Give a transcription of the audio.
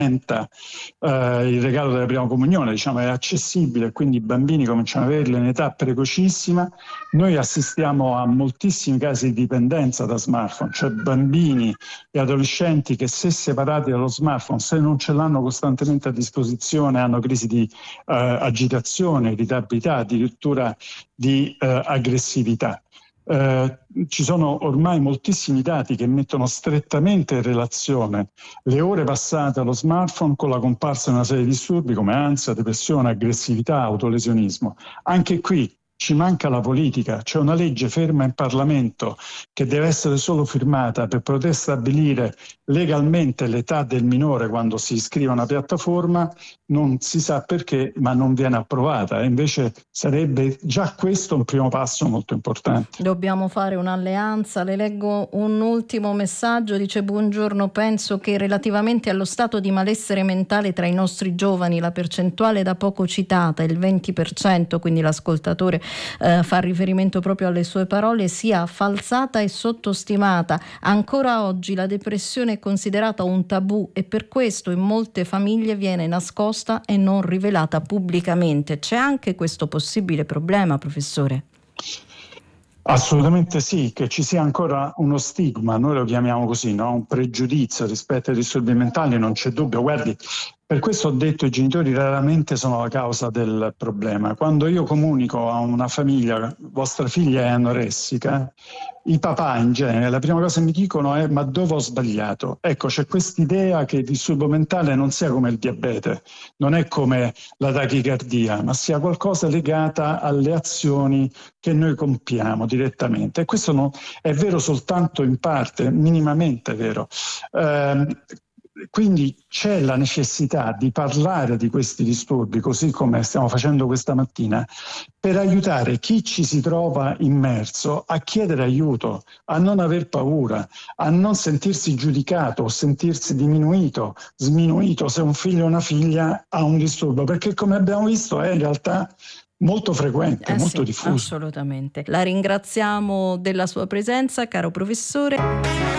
il regalo della prima comunione, diciamo, è accessibile, quindi i bambini cominciano ad averlo in età precocissima. Noi assistiamo a moltissimi casi di dipendenza da smartphone, cioè bambini e adolescenti che, se separati dallo smartphone, se non ce l'hanno costantemente a disposizione, hanno crisi di agitazione, irritabilità, addirittura di aggressività. Ci sono ormai moltissimi dati che mettono strettamente in relazione le ore passate allo smartphone con la comparsa di una serie di disturbi come ansia, depressione, aggressività, autolesionismo. Anche qui ci manca la politica, c'è una legge ferma in Parlamento che deve essere solo firmata per poter stabilire legalmente l'età del minore quando si iscrive a una piattaforma, non si sa perché, ma non viene approvata, e invece sarebbe già questo un primo passo molto importante. Dobbiamo fare un'alleanza. Le leggo un ultimo messaggio, dice: buongiorno, penso che relativamente allo stato di malessere mentale tra i nostri giovani la percentuale da poco citata, il 20%, quindi l'ascoltatore fa riferimento proprio alle sue parole, sia falsata e sottostimata. Ancora oggi la depressione è considerata un tabù e per questo in molte famiglie viene nascosta e non rivelata pubblicamente. C'è anche questo possibile problema, professore? Assolutamente sì, che ci sia ancora uno stigma, noi lo chiamiamo così, no? Un pregiudizio rispetto ai disturbi mentali, non c'è dubbio. Guardi, per questo ho detto, i genitori raramente sono la causa del problema. Quando io comunico a una famiglia: vostra figlia è anoressica, i papà in genere la prima cosa che mi dicono è: ma dove ho sbagliato? Ecco, c'è quest'idea che il disturbo mentale non sia come il diabete, non è come la tachicardia, ma sia qualcosa legata alle azioni che noi compiamo direttamente. E questo è vero soltanto in parte, minimamente vero. Quindi c'è la necessità di parlare di questi disturbi, così come stiamo facendo questa mattina, per aiutare chi ci si trova immerso a chiedere aiuto, a non aver paura, a non sentirsi giudicato o sentirsi diminuito, sminuito se un figlio o una figlia ha un disturbo, perché, come abbiamo visto, è in realtà molto frequente, molto sì, diffuso. assolutamente. La ringraziamo della sua presenza, caro professore.